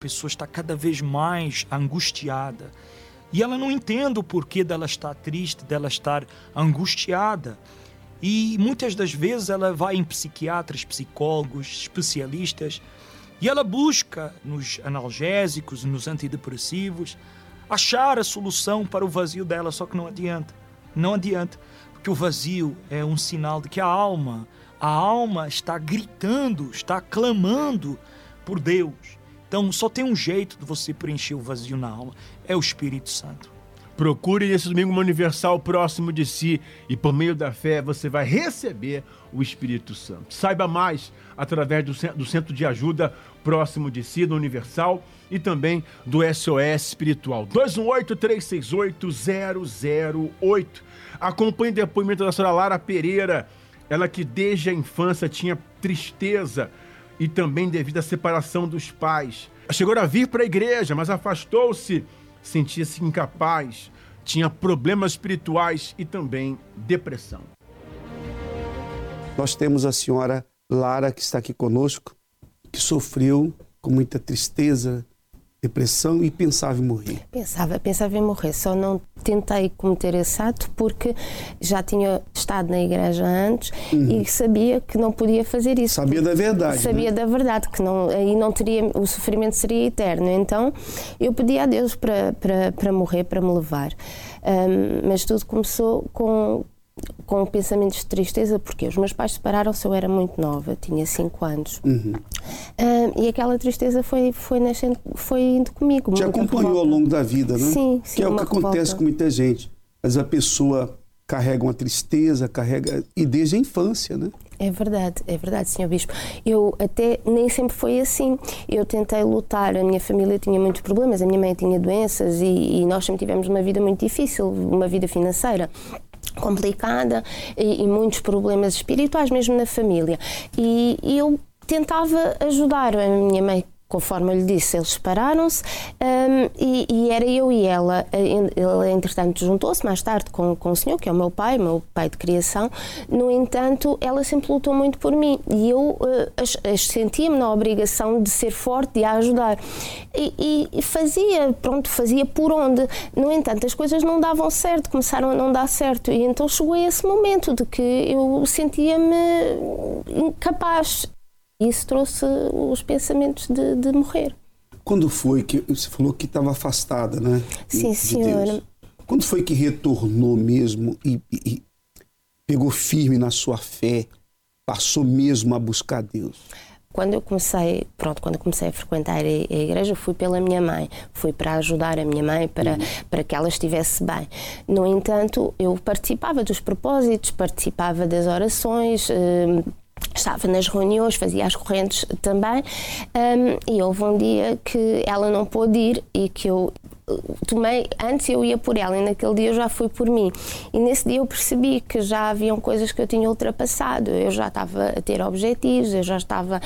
pessoa está cada vez mais angustiada. E ela não entende o porquê dela estar triste, dela estar angustiada. E muitas das vezes ela vai em psiquiatras, psicólogos, especialistas, e ela busca nos analgésicos, nos antidepressivos, achar a solução para o vazio dela, só que não adianta. Não adianta, porque o vazio é um sinal de que a alma está gritando, está clamando por Deus. Então só tem um jeito de você preencher o vazio na alma, é o Espírito Santo. Procure nesse domingo uma universal próximo de si e por meio da fé você vai receber o Espírito Santo. Saiba mais através do Centro de Ajuda próximo de si, do Universal, e também do SOS Espiritual. 218-368-008. Acompanhe o depoimento da senhora Lara Pereira, ela que desde a infância tinha tristeza e também devido à separação dos pais. Chegou a vir para a igreja, mas afastou-se, sentia-se incapaz, tinha problemas espirituais e também depressão. Nós temos a senhora Lara, que está aqui conosco, que sofreu com muita tristeza, depressão e pensava em morrer. Pensava em morrer, só não tentei cometer esse ato porque já tinha estado na igreja antes e sabia que não podia fazer isso. Sabia da verdade. Sabia da verdade, que não, aí não teria, o sofrimento seria eterno. Então eu pedi a Deus para morrer, para me levar. Mas tudo começou com pensamentos de tristeza, porque os meus pais separaram-se, eu era muito nova, tinha 5 anos. E aquela tristeza foi nascendo, foi indo comigo. Te acompanhou ao longo da vida, né? Sim. Que é o que acontece com muita gente. Mas a pessoa carrega uma tristeza, e desde a infância, né? É verdade, Sr. Bispo. Eu até nem sempre foi assim. Eu tentei lutar, a minha família tinha muitos problemas, a minha mãe tinha doenças e nós sempre tivemos uma vida muito difícil, uma vida financeira complicada e muitos problemas espirituais mesmo na família. E eu tentava ajudar a minha mãe. Conforme eu lhe disse, eles separaram-se e era eu e ela. Ele, entretanto, juntou-se mais tarde com o senhor, que é o meu pai de criação. No entanto, ela sempre lutou muito por mim e eu sentia-me na obrigação de ser forte, de a ajudar. E fazia por onde. No entanto, as coisas não davam certo, começaram a não dar certo. E então chegou a esse momento de que eu sentia-me incapaz. Isso trouxe os pensamentos de morrer. Quando foi que você falou que estava afastada, né? Sim, senhora. Quando foi que retornou mesmo e pegou firme na sua fé, passou mesmo a buscar Deus? Quando eu comecei a frequentar a igreja, fui pela minha mãe, fui para ajudar a minha mãe, para que ela estivesse bem. No entanto, eu participava dos propósitos, participava das orações, estava nas reuniões, fazia as correntes também, e houve um dia que ela não pôde ir e que eu tomei, antes eu ia por ela e naquele dia eu já fui por mim. E nesse dia eu percebi que já haviam coisas que eu tinha ultrapassado, eu já estava a ter objetivos, eu já estava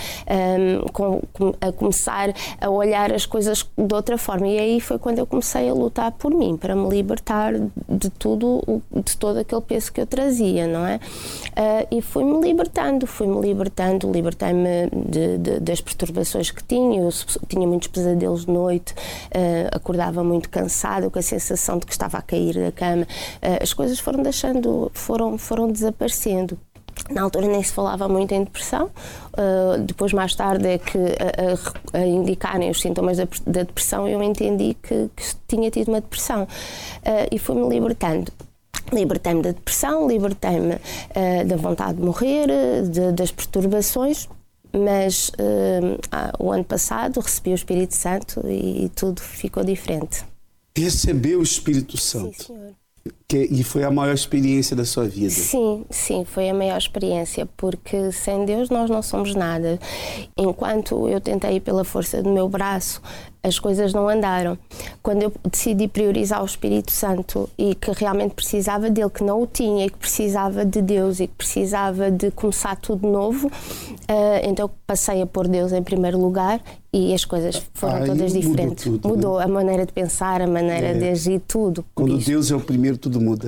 a começar a olhar as coisas de outra forma e aí foi quando eu comecei a lutar por mim, para me libertar de todo aquele peso que eu trazia, não é? E fui-me libertando, libertei-me das perturbações que tinha, eu tinha muitos pesadelos de noite, acordava muito cansada, com a sensação de que estava a cair da cama. As coisas foram desaparecendo. Na altura nem se falava muito em depressão, depois mais tarde é que a indicarem os sintomas da depressão eu entendi que tinha tido uma depressão e fui-me libertando. Libertei-me da depressão, libertei-me da vontade de morrer, das perturbações. Mas o ano passado recebi o Espírito Santo e tudo ficou diferente. Recebeu o Espírito Santo? Sim, senhor. E foi a maior experiência da sua vida? Sim, foi a maior experiência, porque sem Deus nós não somos nada. Enquanto eu tentei ir pela força do meu braço, as coisas não andaram. Quando eu decidi priorizar o Espírito Santo e que realmente precisava dele, que não o tinha e que precisava de Deus e que precisava de começar tudo novo, então passei a pôr Deus em primeiro lugar e as coisas foram todas diferentes. Mudou a maneira de pensar, a maneira de agir, tudo. Quando Deus é o primeiro, tudo muda.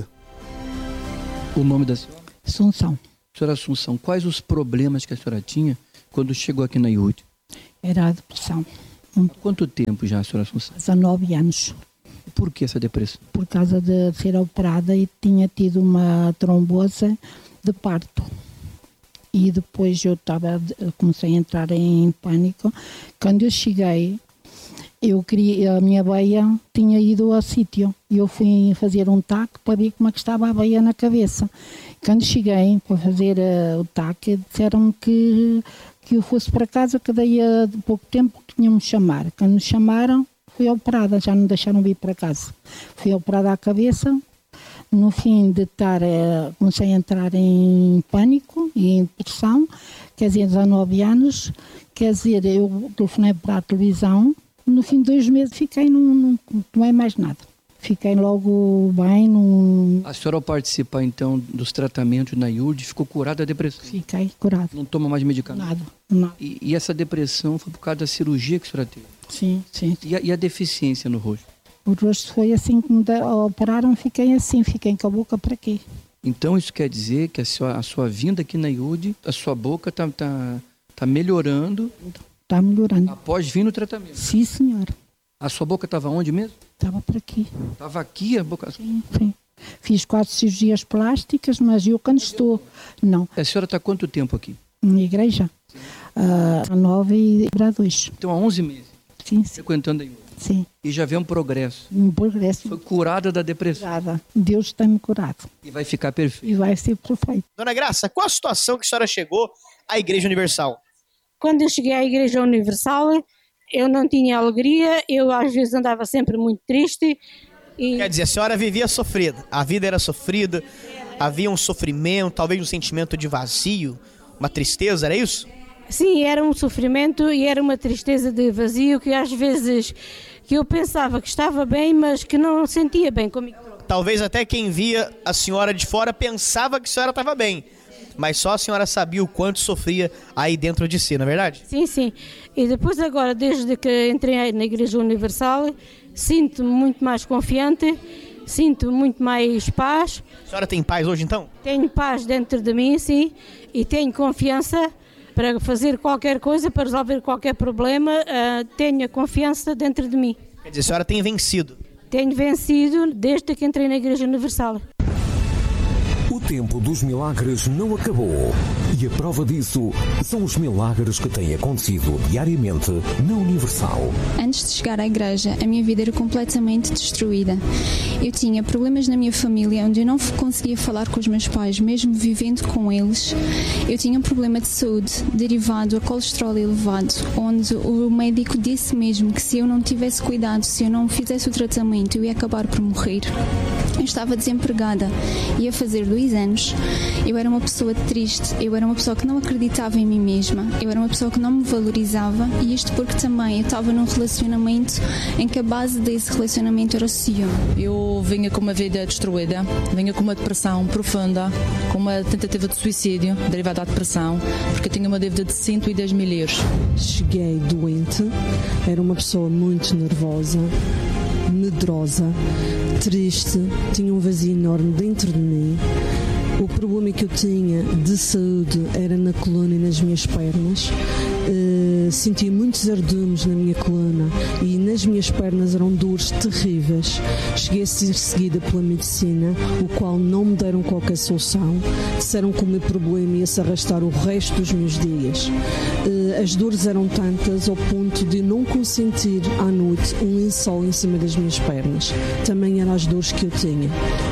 O nome da senhora? Assunção. Senhora Assunção, quais os problemas que a senhora tinha quando chegou aqui na IUD? Era a depressão. Há quanto tempo já, senhora Assunção? Há 9 anos. Por que essa depressão? Por causa de ser operada e tinha tido uma trombose de parto. E depois comecei a entrar em pânico. Quando eu cheguei, a minha veia tinha ido ao sítio. E eu fui fazer um TAC para ver como é que estava a veia na cabeça. Quando cheguei para fazer o TAC, disseram-me que eu fosse para casa, que daí a pouco tempo tinham me chamar. Quando me chamaram, fui operada, já não deixaram vir para casa. Fui operada à cabeça. No fim de estar, comecei a entrar em pânico e em depressão, quer dizer, 19 anos, quer dizer, eu telefonei para a televisão, no fim de 2 meses fiquei, não tomei mais nada. Fiquei logo bem. A senhora, ao participar então dos tratamentos na IURD, ficou curada da depressão? Fiquei curada. Não toma mais medicamento? Nada. E essa depressão foi por causa da cirurgia que a senhora teve? Sim. E a deficiência no rosto? O rosto foi assim que me operaram, fiquei assim, fiquei com a boca para quê? Então isso quer dizer que a sua vinda aqui na IURD, a sua boca tá melhorando? Está melhorando. Após vir no tratamento? Sim, senhora. A sua boca estava onde mesmo? Estava por aqui. Estava aqui a boca? Sim. Fiz 4 cirurgias plásticas, mas eu quando estou... Não. A senhora está há quanto tempo aqui? Na igreja? Há 9 e para 2. Então há 11 meses? Sim. Frequentando a IURD? Sim. E já vê um progresso? Um progresso. Foi curada da depressão? Curada. Deus tem-me curado. E vai ficar perfeito? E vai ser perfeito. Dona Graça, qual a situação que a senhora chegou à Igreja Universal? Quando eu cheguei à Igreja Universal, eu não tinha alegria, eu às vezes andava sempre muito triste. Quer dizer, a senhora vivia sofrida, a vida era sofrida, havia um sofrimento, talvez um sentimento de vazio, uma tristeza, era isso? Sim, era um sofrimento e era uma tristeza de vazio que às vezes que eu pensava que estava bem, mas que não sentia bem comigo. Talvez até quem via a senhora de fora pensava que a senhora estava bem, mas só a senhora sabia o quanto sofria aí dentro de si, não é verdade? Sim. E depois agora, desde que entrei na Igreja Universal, sinto-me muito mais confiante, sinto muito mais paz. A senhora tem paz hoje então? Tenho paz dentro de mim, sim, e tenho confiança para fazer qualquer coisa, para resolver qualquer problema, tenho a confiança dentro de mim. Quer dizer, a senhora tem vencido? Tenho vencido desde que entrei na Igreja Universal. O tempo dos milagres não acabou. E a prova disso são os milagres que têm acontecido diariamente na Universal. Antes de chegar à igreja, a minha vida era completamente destruída. Eu tinha problemas na minha família, onde eu não conseguia falar com os meus pais, mesmo vivendo com eles. Eu tinha um problema de saúde derivado a colesterol elevado, onde o médico disse mesmo que se eu não tivesse cuidado, se eu não fizesse o tratamento, eu ia acabar por morrer. Eu estava desempregada, ia fazer 2 anos. Eu era uma pessoa triste, eu era uma pessoa que não acreditava em mim mesma, eu era uma pessoa que não me valorizava, e isto porque também eu estava num relacionamento em que a base desse relacionamento era o ciúme. Eu vinha com uma vida destruída, vinha com uma depressão profunda, com uma tentativa de suicídio derivada da depressão, porque eu tinha uma dívida de 110 mil euros. Cheguei doente, era uma pessoa muito nervosa, medrosa, triste, tinha um vazio enorme dentro de mim. O problema que eu tinha de saúde era na coluna e nas minhas pernas. Sentia muitos ardumes na minha coluna e nas minhas pernas eram dores terríveis. Cheguei a ser seguida pela medicina, o qual não me deram qualquer solução. Disseram que o meu problema ia se arrastar o resto dos meus dias. As dores eram tantas ao ponto de não consentir à noite um lençol em cima das minhas pernas. Também eram as dores que eu tinha.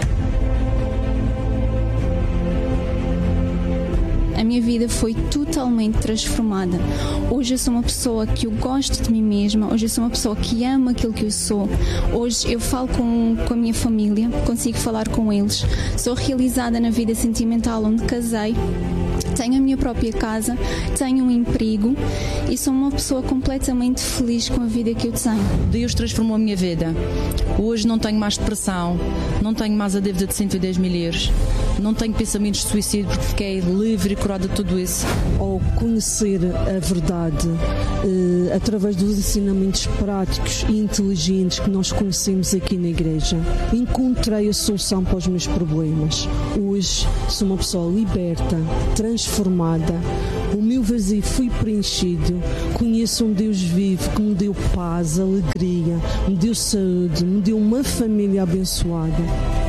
A minha vida foi totalmente transformada. Hoje eu sou uma pessoa que eu gosto de mim mesma, hoje eu sou uma pessoa que ama aquilo que eu sou. Hoje eu falo com a minha família, consigo falar com eles. Sou realizada na vida sentimental onde casei. Tenho a minha própria casa, tenho um emprego e sou uma pessoa completamente feliz com a vida que eu tenho. Deus transformou a minha vida. Hoje não tenho mais depressão, não tenho mais a dívida de 110 mil euros, não tenho pensamentos de suicídio porque fiquei livre e curada de tudo isso. Ao conhecer a verdade, através dos ensinamentos práticos e inteligentes que nós conhecemos aqui na igreja, encontrei a solução para os meus problemas. Hoje sou uma pessoa liberta, transformada, o meu vazio foi preenchido. Conheço um Deus vivo que me deu paz, alegria, me deu saúde, me deu uma família abençoada.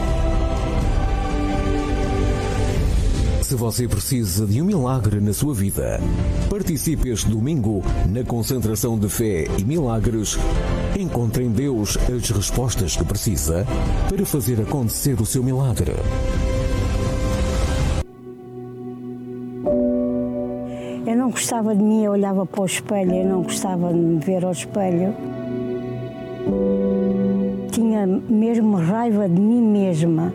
Se você precisa de um milagre na sua vida, participe este domingo na concentração de fé e milagres. Encontre em Deus as respostas que precisa para fazer acontecer o seu milagre. Eu não gostava de mim, eu olhava para o espelho, eu não gostava de me ver ao espelho. Tinha mesmo raiva de mim mesma.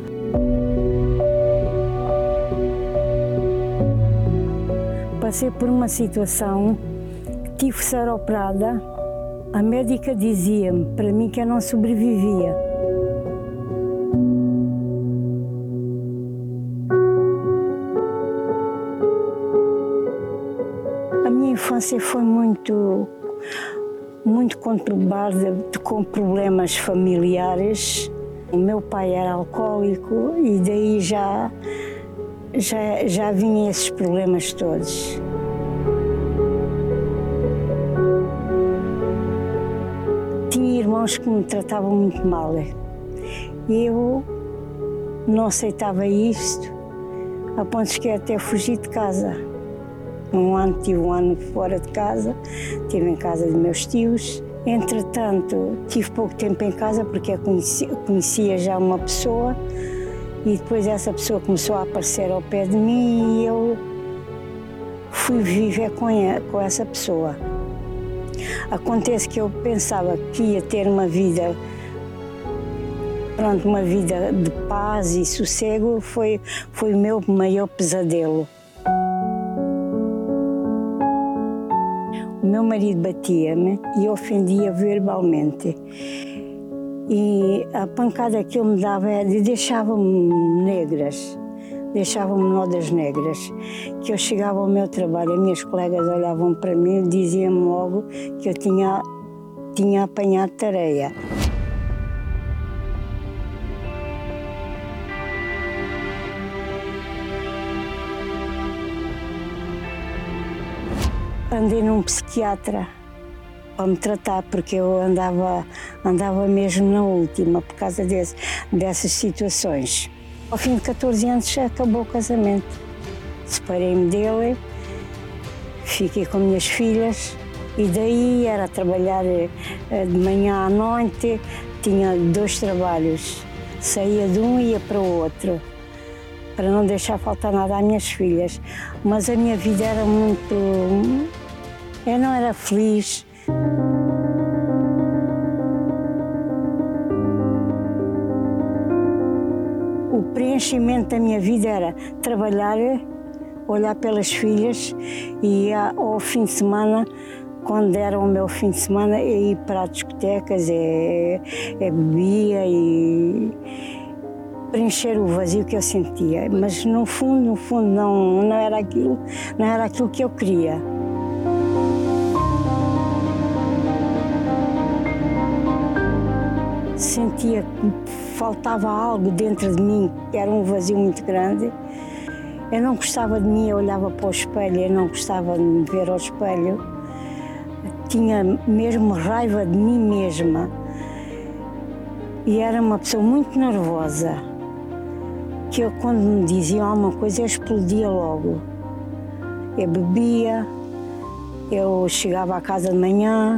Passei por uma situação, tive que ser operada. A médica dizia-me para mim que eu não sobrevivia. A minha infância foi muito conturbada, com problemas familiares. O meu pai era alcoólico e daí já vinham esses problemas todos. Tinha irmãos que me tratavam muito mal. Eu não aceitava isto, a ponto que até fugi de casa. Tive um ano fora de casa, estive em casa de meus tios. Entretanto, tive pouco tempo em casa porque eu conhecia já uma pessoa. E depois essa pessoa começou a aparecer ao pé de mim e eu fui viver com essa pessoa. Acontece que eu pensava que ia ter uma vida de paz e sossego, foi o meu maior pesadelo. O meu marido batia-me e ofendia verbalmente. E a pancada que ele me dava deixava-me negras, deixava-me nodas negras. Que eu chegava ao meu trabalho, as minhas colegas olhavam para mim e diziam-me logo que eu tinha apanhado tareia. Andei num psiquiatra para me tratar, porque eu andava mesmo na última por causa dessas situações. Ao fim de 14 anos acabou o casamento. Separei-me dele, fiquei com minhas filhas e daí era trabalhar de manhã à noite, tinha 2 trabalhos. Saía de um e ia para o outro, para não deixar faltar nada às minhas filhas. Mas a minha vida era eu não era feliz. O preenchimento da minha vida era trabalhar, olhar pelas filhas e ao fim de semana, quando era o meu fim de semana, eu ia para as discotecas, bebia e preencher o vazio que eu sentia. Mas no fundo não era aquilo que eu queria. Sentia que faltava algo dentro de mim, que era um vazio muito grande. Eu não gostava de mim, eu olhava para o espelho, eu não gostava de me ver ao espelho. Tinha mesmo raiva de mim mesma. E era uma pessoa muito nervosa, que eu, quando me diziam alguma coisa, eu explodia logo. Eu bebia, eu chegava à casa de manhã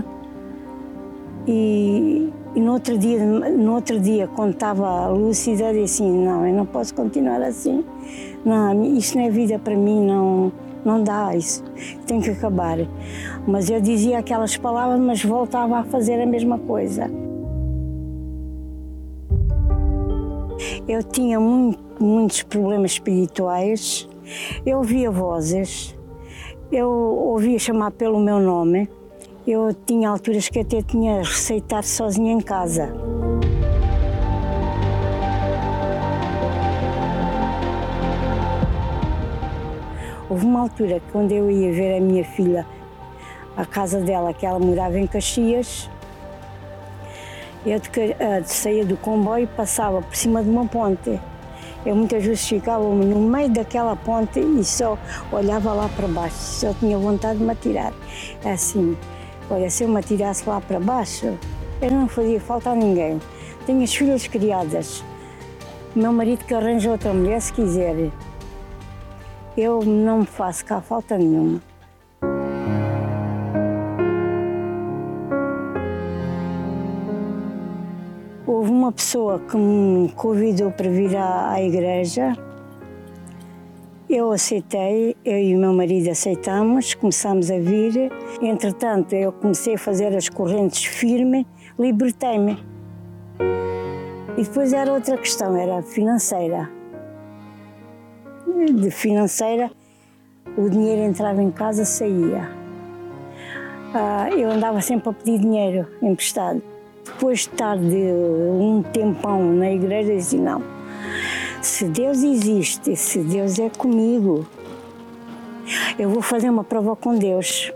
e no outro dia, quando estava lúcida, disse assim, não, eu não posso continuar assim. Não, isso não é vida para mim, não dá isso, tem que acabar. Mas eu dizia aquelas palavras, mas voltava a fazer a mesma coisa. Eu tinha muitos problemas espirituais, eu ouvia vozes, eu ouvia chamar pelo meu nome. Eu tinha alturas que até tinha a receitar sozinha em casa. Houve uma altura que, quando eu ia ver a minha filha, a casa dela, que ela morava em Caxias, eu saía do comboio e passava por cima de uma ponte. Eu muitas vezes ficava no meio daquela ponte e só olhava lá para baixo, só tinha vontade de me atirar. Assim, olha, se eu me atirasse lá para baixo, eu não fazia falta a ninguém. Tenho as filhas criadas, meu marido que arranja outra mulher se quiser. Eu não me faço cá falta nenhuma. Houve uma pessoa que me convidou para vir à igreja. Eu aceitei, eu e o meu marido aceitamos, começamos a vir. Entretanto, eu comecei a fazer as correntes firme, libertei-me. E depois era outra questão, era financeira. De financeira, o dinheiro entrava em casa, saía. Eu andava sempre a pedir dinheiro emprestado. Depois de estar de um tempão na igreja, eu disse, não, se Deus existe, se Deus é comigo, eu vou fazer uma prova com Deus.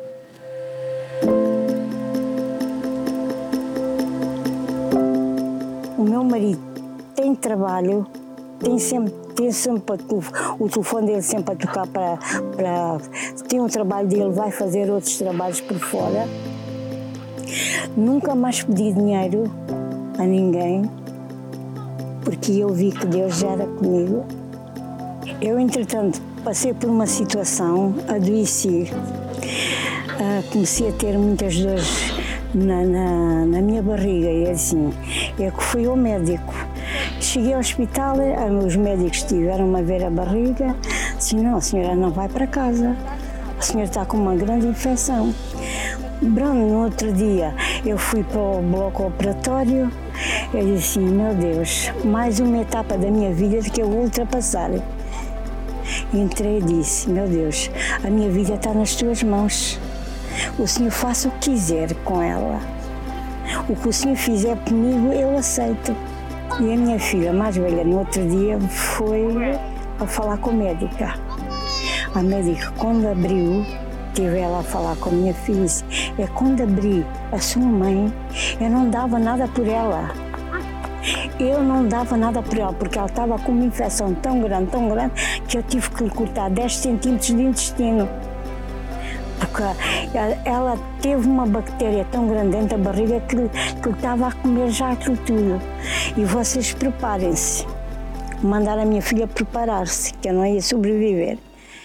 O meu marido tem trabalho, tem sempre o telefone dele sempre a tocar tem um trabalho dele, vai fazer outros trabalhos por fora. Nunca mais pedi dinheiro a ninguém, porque eu vi que Deus já era comigo. Eu, entretanto, passei por uma situação, adoeci, comecei a ter muitas dores na minha barriga e assim, eu que fui ao médico. Cheguei ao hospital, os médicos tiveram-me a ver a barriga, disse, não, a senhora não vai para casa, a senhora está com uma grande infecção. No outro dia eu fui para o bloco operatório, eu disse assim, meu Deus, mais uma etapa da minha vida que eu vou ultrapassar. Entrei e disse, meu Deus, a minha vida está nas tuas mãos, o Senhor faça o que quiser com ela, o que o Senhor fizer comigo eu aceito. E a minha filha mais velha no outro dia foi a falar com a médica. A médica quando abriu, tive ela a falar com a minha filha, disse, quando abri a sua mãe, eu não dava nada por ela. Eu não dava nada por ela, porque ela estava com uma infecção tão grande, que eu tive que lhe cortar 10 centímetros de intestino. Porque ela teve uma bactéria tão grande dentro da barriga que estava a comer já aquilo tudo. E vocês preparem-se. Mandar a minha filha preparar-se, que eu não ia sobreviver.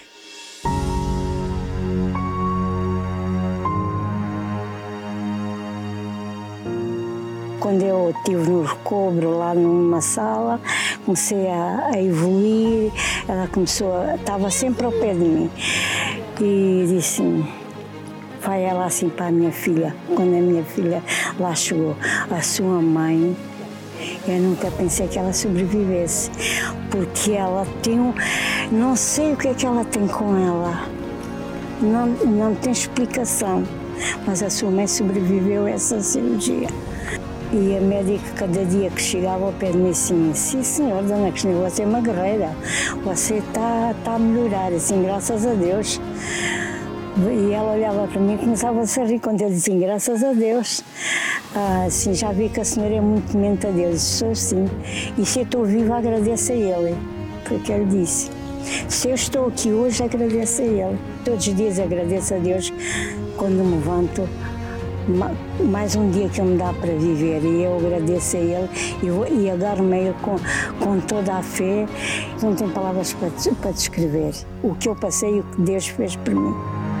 Quando eu estive no recobro, lá numa sala, comecei a evoluir, ela estava sempre ao pé de mim. E disse assim, vai ela assim para a minha filha. Quando a minha filha lá chegou, a sua mãe, eu nunca pensei que ela sobrevivesse, porque ela tem não sei o que é que ela tem com ela, não tem explicação, mas a sua mãe sobreviveu a essa cirurgia. E a médica, cada dia que chegava ao pé de mim, assim, sim senhor, dona Cristina, você é uma guerreira, você está a melhorar, assim, graças a Deus. E ela olhava para mim e começava a sorrir quando eu dizia, graças a Deus. Assim, já vi que a senhora é muito temente a Deus, sou assim. E se eu estou viva, agradeço a Ele, foi o que ele disse. Se eu estou aqui hoje, agradeço a Ele. Todos os dias agradeço a Deus quando me levanto. Mais um dia que ele me dá para viver e eu agradeço a Ele e agarro-me a Ele com toda a fé. Não tenho palavras para descrever o que eu passei e o que Deus fez por mim.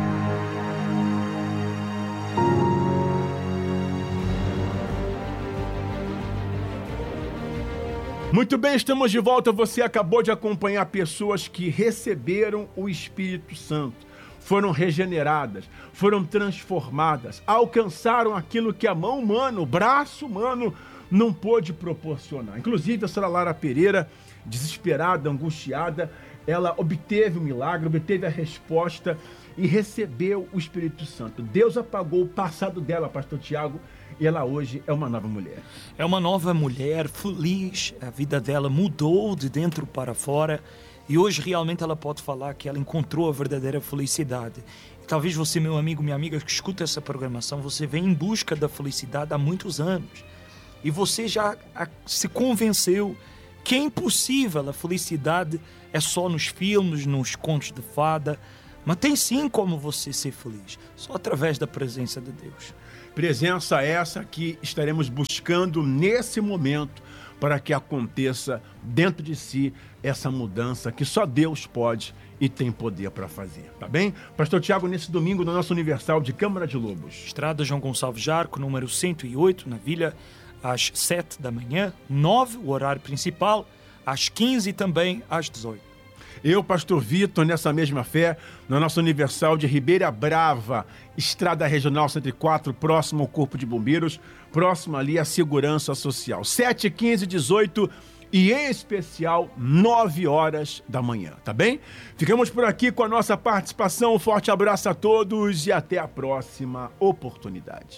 Muito bem, estamos de volta. Você acabou de acompanhar pessoas que receberam o Espírito Santo. Foram regeneradas, foram transformadas, alcançaram aquilo que a mão humana, o braço humano não pôde proporcionar. Inclusive, a senhora Lara Pereira, desesperada, angustiada, ela obteve o milagre, obteve a resposta e recebeu o Espírito Santo. Deus apagou o passado dela, pastor Tiago, e ela hoje é uma nova mulher. É uma nova mulher, feliz, a vida dela mudou de dentro para fora. E hoje realmente ela pode falar que ela encontrou a verdadeira felicidade. E talvez você, meu amigo, minha amiga, que escuta essa programação, você vem em busca da felicidade há muitos anos. E você já se convenceu que é impossível. A felicidade é só nos filmes, nos contos de fada, mas tem sim como você ser feliz, só através da presença de Deus. Presença essa que estaremos buscando nesse momento para que aconteça dentro de si essa mudança que só Deus pode e tem poder para fazer, tá bem? Pastor Tiago, nesse domingo, no nosso Universal de Câmara de Lobos. Estrada João Gonçalves Jarco, número 108, na Vila, às 7 da manhã, 9, o horário principal, às 15 e também às 18. Eu, Pastor Vitor, nessa mesma fé, no nosso Universal de Ribeira Brava, Estrada Regional 104, próximo ao Corpo de Bombeiros, próximo ali à Segurança Social. 7, 15, 18 e em especial 9 horas da manhã, tá bem? Ficamos por aqui com a nossa participação. Um forte abraço a todos e até a próxima oportunidade.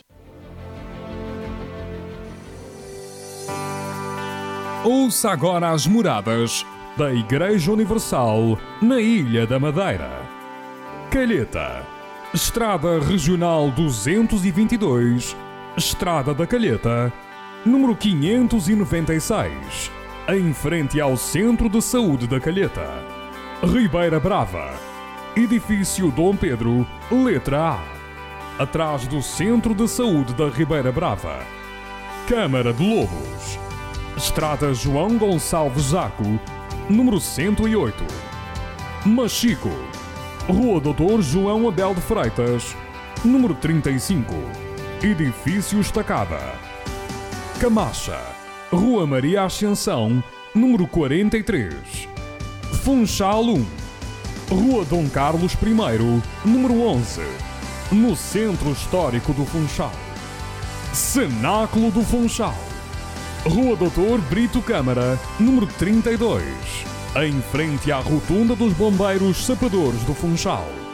Ouça agora as moradas da Igreja Universal na Ilha da Madeira. Calheta, Estrada Regional 222, Estrada da Calheta, número 596, em frente ao Centro de Saúde da Calheta. Ribeira Brava, Edifício Dom Pedro, letra A, atrás do Centro de Saúde da Ribeira Brava. Câmara de Lobos, Estrada João Gonçalves Jaco, número 108. Machico, Rua Doutor João Abel de Freitas, número 35, Edifício Estacada. Camacha, Rua Maria Ascensão, número 43. Funchal 1, Rua Dom Carlos I, número 11, no Centro Histórico do Funchal. Cenáculo do Funchal, Rua Doutor Brito Câmara, número 32, em frente à Rotunda dos Bombeiros Sapadores do Funchal.